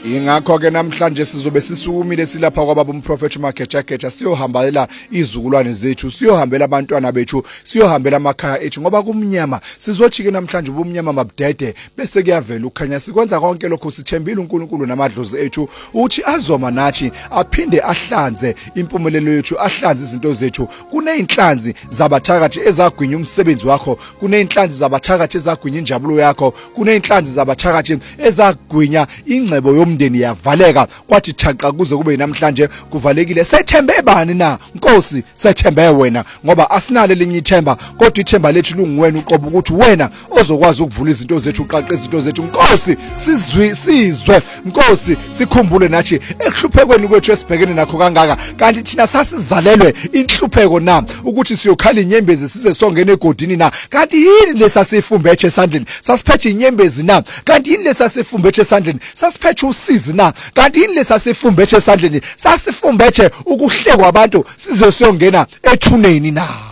Ingakho ke namhlanje sizobe sisukumile silapha kwababa umprofeti uMagejageja siyohambela izukulwane zethu, siyohambela abantwana bethu, siyohambela amakhaya ethu ngoba kumnyama. Sizochike namhlanje ubumnyama mabudede bese kuyavela ukukhanya. Sikwenza konke lokho sithembile uNkulunkulu namadlozi ethu uthi azoma nathi aphinde ahlanze impumelelo yethu, ahlanze izinto zethu. Kuneyinhlanzi zabathakathi ezagwinya umsebenzi wakho, kuneyinhlanzi zabathakathi ezagwinya injabulo yakho, kuneyinhlanzi zabathakathi ezagwinya ingcebo yomndeni yavaleka. Kwathi thaqa kuze kube namhlanje kuvalekile. Sethembe bani na? Nkosi, sethembe wena ngoba asinale linye ithemba, kodwa ithemba lethu lunguwena uqobo ukuthi wena ozokwazi ukuvula izinto zethu, uqaqe izinto zethu. Nkosi, sizwe Nkosi, sikhumbule nathi ekuhluphekweni kwethu esibhekene nakho kangaka, kanti thina sasizalelwe inhlupheko na ukuthi siyokhala inyembezi size songena egodini na? Kanti yini lesasifumbeche esandleni? Sasiphethe inyembezi na? Kanti yini lesasifumbeche esandleni? Sasiphethe usizi na? Kanti yini lesasifumbeche esandleni? Sasifumbeche ukuhlekwa abantu size siyongena ethuneni na?